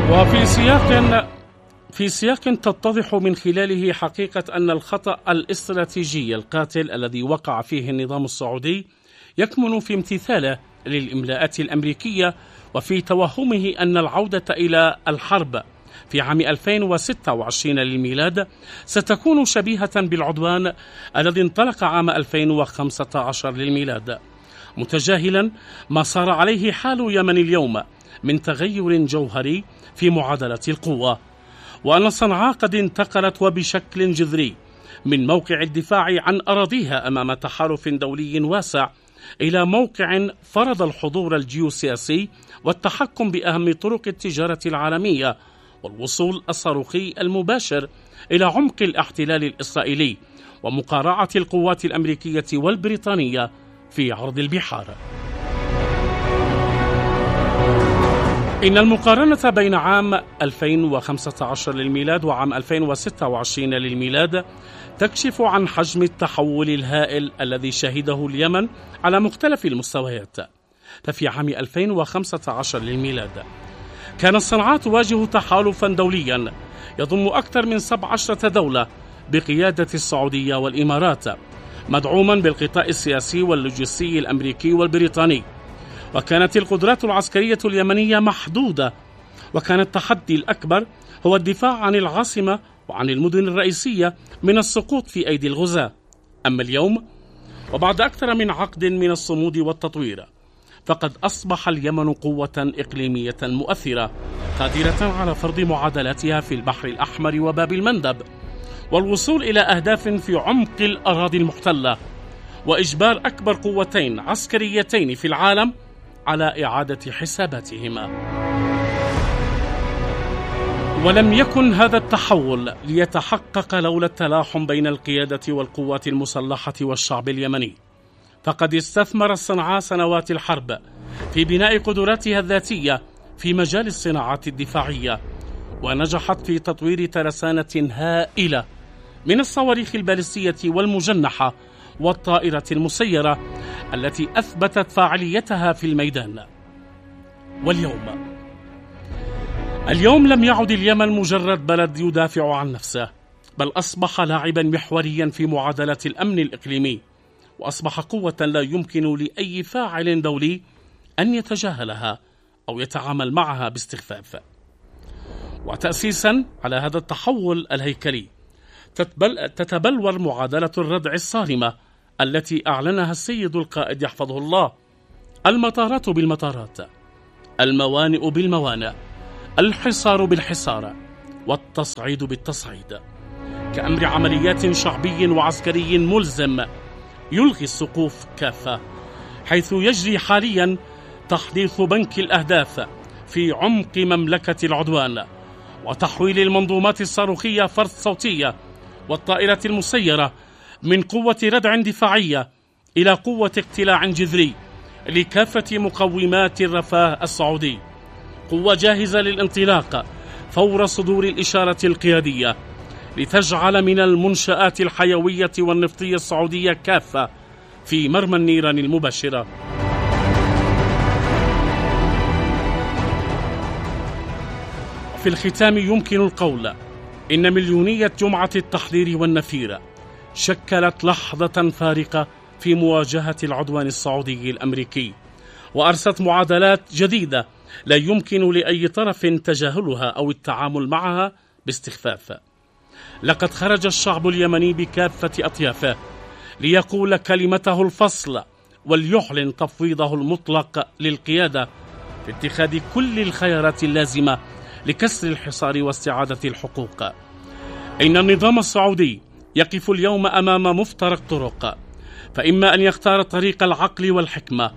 في سياق تتضح من خلاله حقيقة أن الخطأ الاستراتيجي القاتل الذي وقع فيه النظام السعودي يكمن في امتثاله للإملاءات الأمريكية وفي توهمه أن العودة إلى الحرب في عام 2026 للميلاد ستكون شبيهة بالعدوان الذي انطلق عام 2015 للميلاد، متجاهلا ما صار عليه حال يمن اليوم من تغير جوهري في معادلة القوة، وأن صنعاء قد انتقلت وبشكل جذري من موقع الدفاع عن أراضيها أمام تحالف دولي واسع إلى موقع فرض الحضور الجيوسياسي والتحكم بأهم طرق التجارة العالمية والوصول الصاروخي المباشر إلى عمق الاحتلال الإسرائيلي ومقارعة القوات الأمريكية والبريطانية في عرض البحار. إن المقارنة بين عام 2015 للميلاد وعام 2026 للميلاد تكشف عن حجم التحول الهائل الذي شهده اليمن على مختلف المستويات. ففي عام 2015 للميلاد كانت صنعاء تواجه تحالفا دوليا يضم أكثر من 17 دولة بقيادة السعودية والإمارات، مدعوما بالقطاع السياسي واللوجستي الأمريكي والبريطاني، وكانت القدرات العسكرية اليمنية محدودة، وكان التحدي الأكبر هو الدفاع عن العاصمة وعن المدن الرئيسية من السقوط في أيدي الغزاة. أما اليوم وبعد أكثر من عقد من الصمود والتطوير فقد أصبح اليمن قوة إقليمية مؤثرة قادرة على فرض معادلاتها في البحر الأحمر وباب المندب والوصول إلى أهداف في عمق الأراضي المحتلة وإجبار أكبر قوتين عسكريتين في العالم على إعادة حساباتهما. ولم يكن هذا التحول ليتحقق لولا التلاحم بين القيادة والقوات المسلحة والشعب اليمني، فقد استثمر صنعاء سنوات الحرب في بناء قدراتها الذاتية في مجال الصناعات الدفاعية، ونجحت في تطوير ترسانة هائلة من الصواريخ البالستية والمجنحة والطائرة المسيرة التي أثبتت فاعليتها في الميدان. اليوم لم يعد اليمن مجرد بلد يدافع عن نفسه، بل أصبح لاعبا محوريا في معادلة الأمن الإقليمي، وأصبح قوة لا يمكن لأي فاعل دولي أن يتجاهلها أو يتعامل معها باستخفاف. وتأسيسا على هذا التحول الهيكلي تتبلور معادلة الردع الصارمة التي أعلنها السيد القائد يحفظه الله: المطارات بالمطارات، الموانئ بالموانئ، الحصار بالحصار، والتصعيد بالتصعيد، كأمر عمليات شعبي وعسكري ملزم يلغي السقوف كافة، حيث يجري حاليا تحديث بنك الأهداف في عمق مملكة العدوان، وتحويل المنظومات الصاروخية فرد صوتية والطائرة المسيرة من قوة ردع دفاعية إلى قوة اقتلاع جذري لكافة مقومات الرفاه السعودي، قوة جاهزة للانطلاق فور صدور الإشارة القيادية لتجعل من المنشآت الحيوية والنفطية السعودية كافة في مرمى النيران المباشرة. في الختام يمكن القول إن مليونية جمعة التحرير والنفير شكلت لحظة فارقة في مواجهة العدوان السعودي الأمريكي، وأرست معادلات جديدة لا يمكن لأي طرف تجاهلها أو التعامل معها باستخفاف. لقد خرج الشعب اليمني بكافة أطيافه ليقول كلمته الفصل وليعلن تفويضه المطلق للقيادة في اتخاذ كل الخيارات اللازمة لكسر الحصار واستعادة الحقوق. إن النظام السعودي يقف اليوم أمام مفترق طرق، فإما أن يختار طريق العقل والحكمة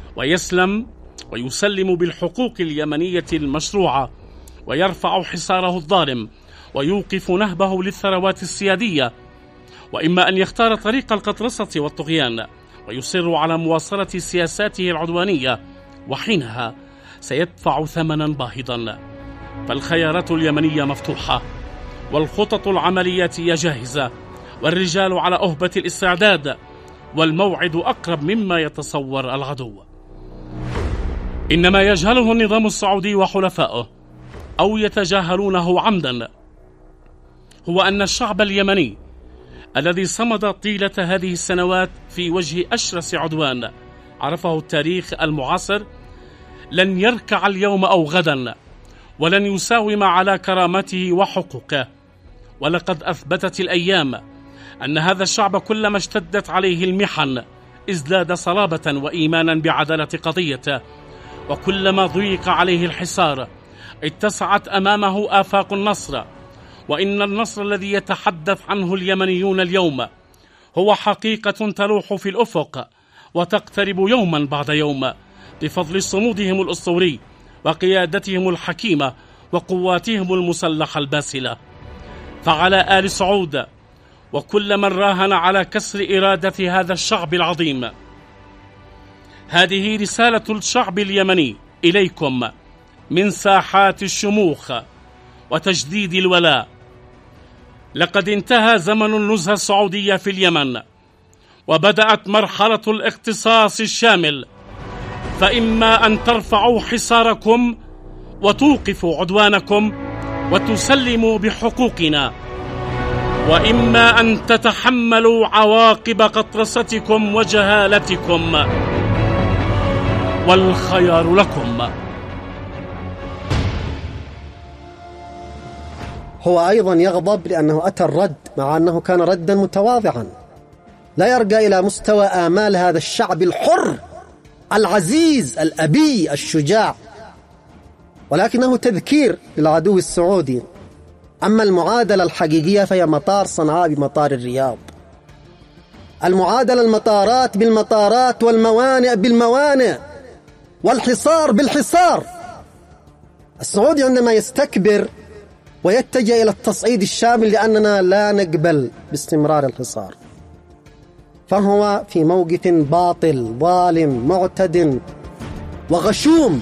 ويسلم بالحقوق اليمنية المشروعة ويرفع حصاره الظالم ويوقف نهبه للثروات السيادية، وإما أن يختار طريق القطرسة والطغيان ويصر على مواصلة سياساته العدوانية، وحينها سيدفع ثمنا باهظا. فالخيارات اليمنية مفتوحة، والخطط العملياتية جاهزة، والرجال على أهبة الاستعداد، والموعد أقرب مما يتصور العدو. إنما يجهله النظام السعودي وحلفائه أو يتجاهلونه عمدا، هو أن الشعب اليمني الذي صمد طيلة هذه السنوات في وجه أشرس عدوان عرفه التاريخ المعاصر لن يركع اليوم أو غدا، ولن يساوم على كرامته وحقوقه. ولقد أثبتت الأيام أن هذا الشعب كلما اشتدت عليه المحن ازداد صلابة وإيمانا بعدالة قضيته، وكلما ضيق عليه الحصار اتسعت أمامه آفاق النصر. وإن النصر الذي يتحدث عنه اليمنيون اليوم هو حقيقة تلوح في الأفق وتقترب يوما بعد يوم بفضل صمودهم الأسطوري وقيادتهم الحكيمة وقواتهم المسلحة الباسلة. فعلى آل سعود وكل من راهن على كسر إرادة هذا الشعب العظيم، هذه رسالة الشعب اليمني إليكم من ساحات الشموخ وتجديد الولاء. لقد انتهى زمن النزهة السعودية في اليمن، وبدأت مرحلة الاختصاص الشامل، فإما أن ترفعوا حصاركم وتوقفوا عدوانكم وتسلموا بحقوقنا، وإما أن تتحملوا عواقب قطرستكم وجهالتكم، والخيار لكم. هو أيضا يغضب لأنه أتى الرد، مع أنه كان ردا متواضعا لا يرجى إلى مستوى آمال هذا الشعب الحر العزيز الأبي الشجاع، ولكنه تذكير للعدو السعودي. أما المعادلة الحقيقية فهي مطار صنعاء بمطار الرياض، المعادلة المطارات بالمطارات والموانئ بالموانئ والحصار بالحصار. السعودي عندما يستكبر ويتجه إلى التصعيد الشامل لأننا لا نقبل باستمرار الحصار، فهو في موقف باطل ظالم معتد وغشوم.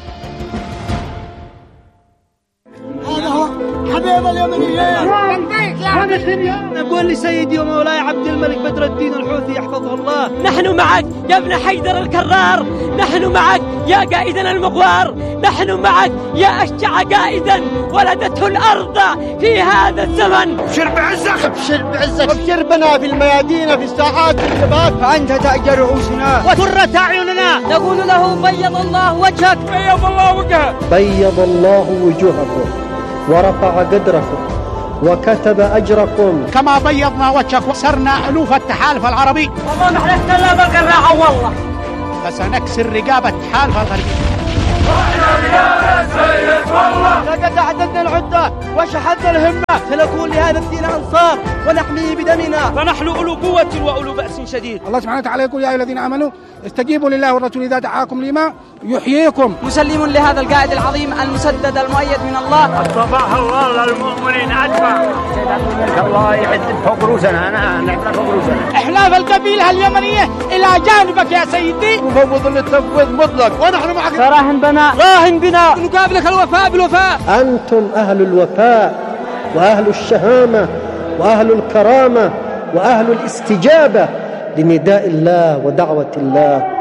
هذا هو حبيب اليمنيين. نقول لسيدي ومولاي عبد الملك بدر الدين الحوثي يحفظه الله: نحن معك يا ابن حيدر الكرار، نحن معك يا قائدنا المغوار، نحن معك يا أشجع قائدا ولدته الأرض في هذا الزمن. ابشر بعزك، ابشر بعزك، ابشر بنا في الميادين في الساحات في الجبال، فأنت تأجر رؤوسنا وقرة أعيننا. نقول له بيض الله وجهك، بيض الله وجهك، بيض الله وجوهكم ورفع قدركم وكتب أجركم كما بيضنا وجهك وسرنا ألوف التحالف العربي. والله ما احنا لا بالقراعة والله، فسنكسر رقابة التحالف الغربي. يا سيد والله لقد أعددنا العدة وشحذنا الهمة، سنكون لهذا الدين أنصار ونحميه بدمنا، فنحن أولو قوة وأولو بأس شديد. الله سبحانه وتعالى يقول: يا أيها الذين آمنوا استجيبوا لله والرسول إذا دعاكم لما يحييكم. مسلم لهذا القائد العظيم المسدد المؤيد من الله. صباح الله للمؤمنين أجمع. الله يعز فوق رؤوسنا، أنا نعمل فوق رؤوسنا. إحلاف القبيلة اليمنية إلى جانبك يا سيدي، مفوض للتنفيذ مطلق، ونحن معك. راهن بنا، راهن بنا، نقابلك الوفاء بالوفاء. أنتم أهل الوفاء وأهل الشهامة وأهل الكرامة وأهل الاستجابة لنداء الله ودعوة الله.